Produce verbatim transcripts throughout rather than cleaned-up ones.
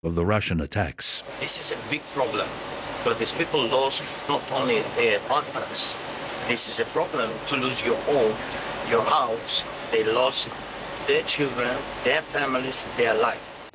of the Russian attacks. This is a big problem, but these people lost not only their partners. This is a problem to lose your home, your house. They lost their children, their families, their life.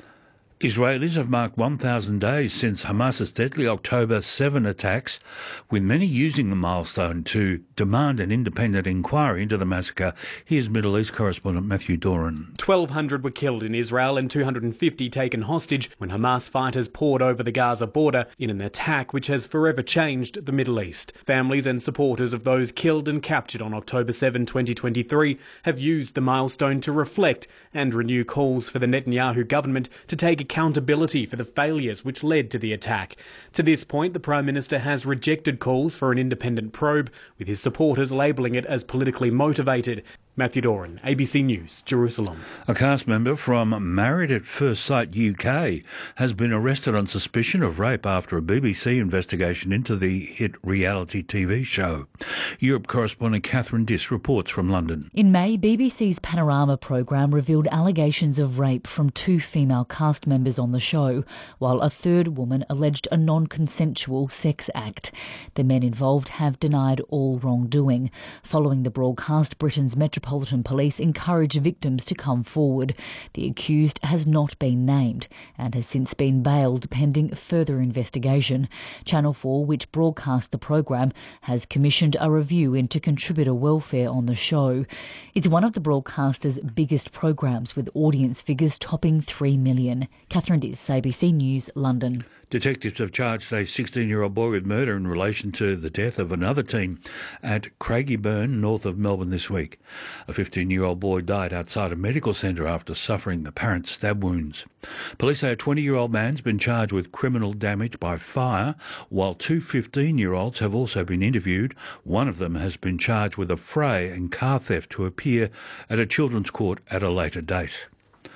Israelis have marked one thousand days since Hamas's deadly October seventh attacks, with many using the milestone to demand an independent inquiry into the massacre. Here's Middle East correspondent Matthew Doran. twelve hundred were killed in Israel and two hundred fifty taken hostage when Hamas fighters poured over the Gaza border in an attack which has forever changed the Middle East. Families and supporters of those killed and captured on October seventh, twenty twenty-three have used the milestone to reflect and renew calls for the Netanyahu government to take accountability for the failures which led to the attack. To this point, the Prime Minister has rejected calls for an independent probe, with his supporters labelling it as politically motivated. Matthew Doran, A B C News, Jerusalem. A cast member from Married at First Sight U K has been arrested on suspicion of rape after a B B C investigation into the hit reality T V show. Europe correspondent Catherine Diss reports from London. In May, B B C's Panorama programme revealed allegations of rape from two female cast members on the show, while a third woman alleged a non-consensual sex act. The men involved have denied all wrongdoing. Following the broadcast, Britain's Metropolitan Police encouraged victims to come forward. The accused has not been named and has since been bailed pending further investigation. Channel four, which broadcast the programme, has commissioned a review into contributor welfare on the show. It's one of the broadcaster's biggest programmes, with audience figures topping three million. Catherine Diss, A B C News, London. Detectives have charged a sixteen-year-old boy with murder in relation to the death of another teen at Craigieburn, north of Melbourne this week. A fifteen-year-old boy died outside a medical centre after suffering apparent stab wounds. Police say a twenty-year-old man's been charged with criminal damage by fire, while two fifteen-year-olds have also been interviewed. One of them has been charged with affray and car theft to appear at a children's court at a later date.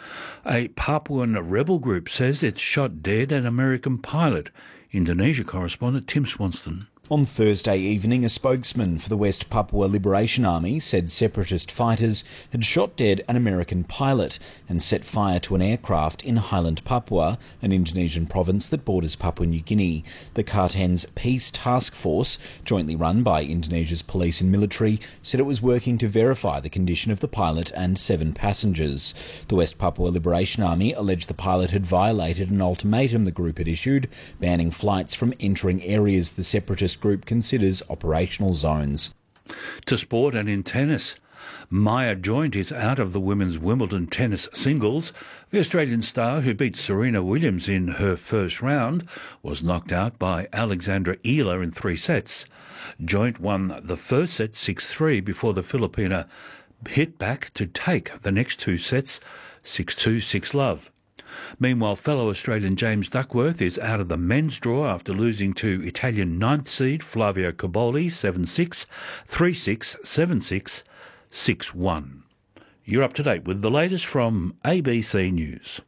A Papuan rebel group says it's shot dead an American pilot. Indonesia correspondent Tim Swanston. On Thursday evening, a spokesman for the West Papua Liberation Army said separatist fighters had shot dead an American pilot and set fire to an aircraft in Highland Papua, an Indonesian province that borders Papua New Guinea. The Kartan's Peace Task Force, jointly run by Indonesia's police and military, said it was working to verify the condition of the pilot and seven passengers. The West Papua Liberation Army alleged the pilot had violated an ultimatum the group had issued, banning flights from entering areas the separatist group considers operational zones. To sport and in tennis, Maya Joint is out of the women's Wimbledon tennis singles. The Australian star, who beat Serena Williams in her first round, was knocked out by Alexandra Ealer in three sets. Joint won the first set six three before the Filipina hit back to take the next two sets six two, six love. Meanwhile, fellow Australian James Duckworth is out of the men's draw after losing to Italian ninth seed Flavio Cobolli seven six, three six, seven six, six one. You're up to date with the latest from A B C News.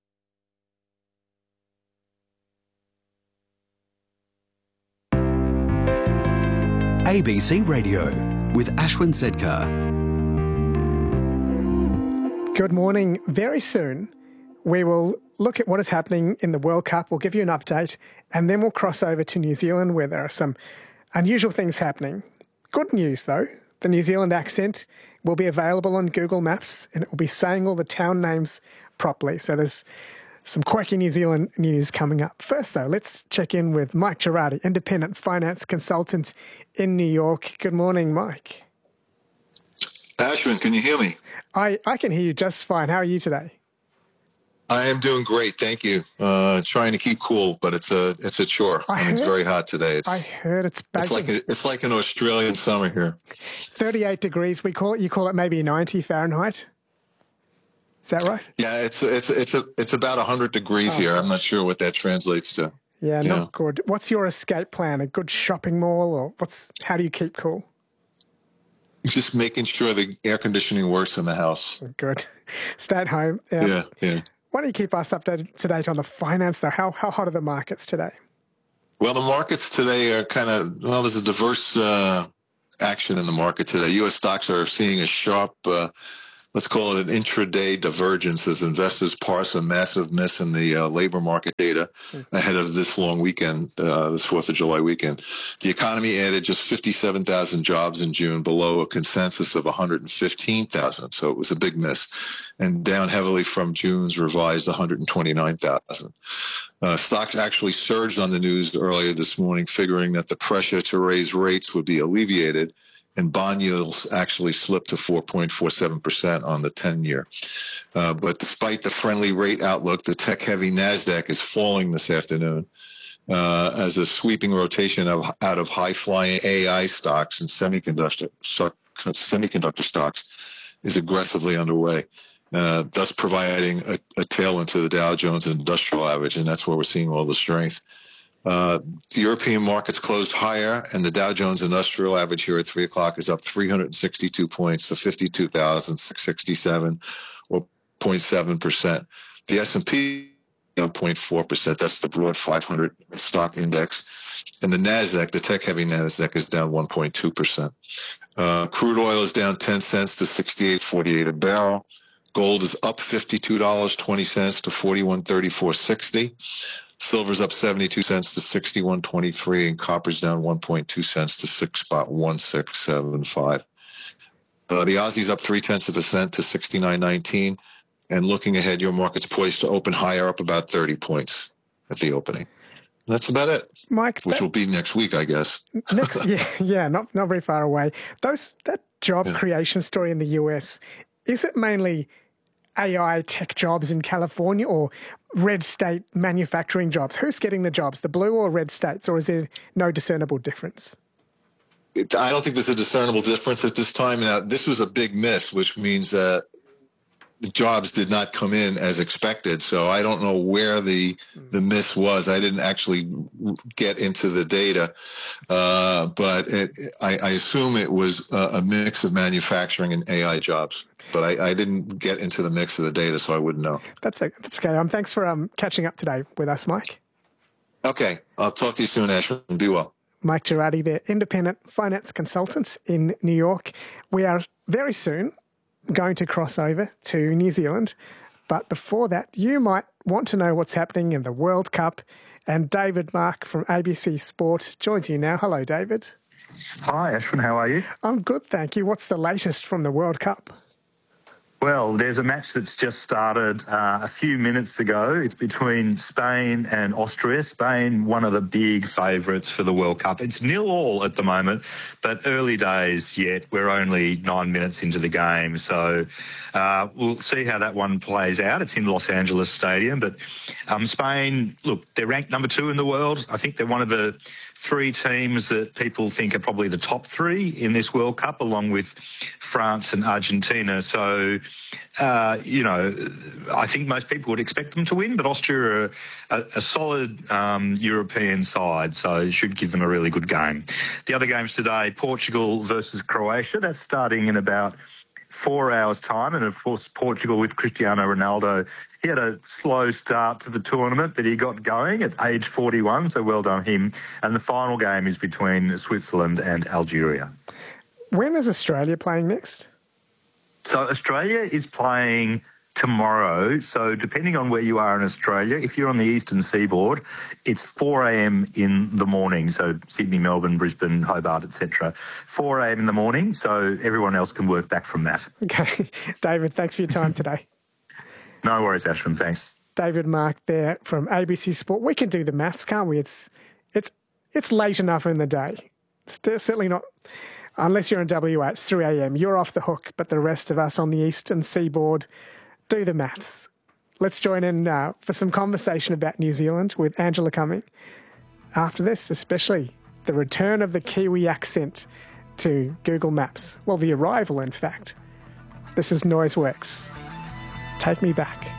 A B C Radio with Ashwin Sedkar. Good morning. Very soon we will look at what is happening in the World Cup. We'll give you an update, and then we'll cross over to New Zealand, where there are some unusual things happening. Good news, though. The New Zealand accent will be available on Google Maps, and it will be saying all the town names properly. So there's some quirky New Zealand news coming up. First, though, let's check in with Mike Girardi, independent finance consultant in New York. Good morning, Mike. Ashwin, can you hear me? I, I can hear you just fine. How are you today? I am doing great, thank you. Uh, trying to keep cool, but it's a it's a chore. I I mean, heard, it's very hot today. It's, I heard it's it's like a, it's like an Australian summer here. thirty-eight degrees. We call it. You call it maybe ninety Fahrenheit. Is that right? Yeah, it's it's it's a it's about a hundred degrees oh, here. I'm not sure what that translates to. Yeah, not know. good. What's your escape plan? A good shopping mall, or what's? How do you keep cool? Just making sure the air conditioning works in the house. Good. Stay at home. Yeah, yeah. yeah. Why don't you keep us updated to date on the finance, though? How how hot are the markets today? Well, the markets today are kind of, well, there's a diverse uh, action in the market today. U S stocks are seeing a sharp uh, let's call it an intraday divergence as investors parse a massive miss in the uh, labor market data ahead of this long weekend, uh, this fourth of July weekend. The economy added just fifty-seven thousand jobs in June, below a consensus of one hundred fifteen thousand. So it was a big miss, and down heavily from June's revised one hundred twenty-nine thousand. Uh, stocks actually surged on the news earlier this morning, figuring that the pressure to raise rates would be alleviated, and bond yields actually slipped to four point four seven percent on the ten-year. Uh, but despite the friendly rate outlook, the tech-heavy NASDAQ is falling this afternoon uh, as a sweeping rotation of, out of high-flying A I stocks and semiconductor, so, semiconductor stocks is aggressively underway, uh, thus providing a, a tailwind to the Dow Jones Industrial Average, and that's where we're seeing all the strength. Uh, the European markets closed higher, and the Dow Jones Industrial Average here at three o'clock is up three hundred sixty-two points to fifty-two thousand six hundred sixty-seven, or zero point seven percent. The S and P zero point four percent. That's the broad five hundred stock index. And the NASDAQ, the tech-heavy NASDAQ, is down one point two percent. Uh, crude oil is down ten cents to sixty-eight forty-eight a barrel. Gold is up fifty-two dollars and twenty cents to forty-one thirty-four sixty. Silver's up seventy-two cents to sixty-one twenty-three, and copper's down one point two cents to six spot one six seven five. Uh, the Aussie's up three tenths of a cent to sixty-nine nineteen, and looking ahead, your market's poised to open higher, up about thirty points at the opening. And that's about it, Mike. Which that, will be next week, I guess. next, yeah, yeah, not not very far away. Those that job yeah. creation story in the U S, is it mainly A I tech jobs in California or red state manufacturing jobs? Who's getting the jobs, the blue or red states, or is there no discernible difference? It, I don't think there's a discernible difference at this time. Now, this was a big miss, which means that the jobs did not come in as expected. So I don't know where the the miss was. I didn't actually get into the data, uh, but it, I, I assume it was a, a mix of manufacturing and A I jobs. But I, I didn't get into the mix of the data, so I wouldn't know. That's, a, that's okay. Um, thanks for um, catching up today with us, Mike. Okay. I'll talk to you soon, Ashwin. Be well. Mike Girardi, the independent finance consultant in New York. We are very soon going to cross over to New Zealand. But before that, you might want to know what's happening in the World Cup. And David Mark from A B C Sport joins you now. Hello, David. Hi, Ashwin. How are you? I'm good, thank you. What's the latest from the World Cup? Well, there's a match that's just started uh, a few minutes ago. It's between Spain and Austria. Spain, one of the big favourites for the World Cup. It's nil all at the moment, but early days yet. We're only nine minutes into the game. So uh, we'll see how that one plays out. It's in Los Angeles Stadium. But um, Spain, look, they're ranked number two in the world. I think they're one of the three teams that people think are probably the top three in this World Cup, along with France and Argentina. So, uh, you know, I think most people would expect them to win, but Austria are a, a solid um, European side, so it should give them a really good game. The other games today, Portugal versus Croatia, that's starting in about four hours' time. And, of course, Portugal with Cristiano Ronaldo. He had a slow start to the tournament, but he got going at age forty-one, so well done him. And the final game is between Switzerland and Algeria. When is Australia playing next? So Australia is playing tomorrow. So depending on where you are in Australia, if you're on the eastern seaboard, it's four a.m. in the morning. So Sydney, Melbourne, Brisbane, Hobart, et cetera. four a.m. in the morning, so everyone else can work back from that. Okay. David, thanks for your time today. No worries, Ashwin. Thanks. David Mark there from A B C Sport. We can do the maths, can't we? It's it's it's late enough in the day. It's certainly not, unless you're in W A, it's three a.m. You're off the hook, but the rest of us on the eastern seaboard do the maths. Let's join in now for some conversation about New Zealand with Angela Cumming. After this, especially the return of the Kiwi accent to Google Maps. Well, the arrival, in fact. This is Noiseworks. Take me back.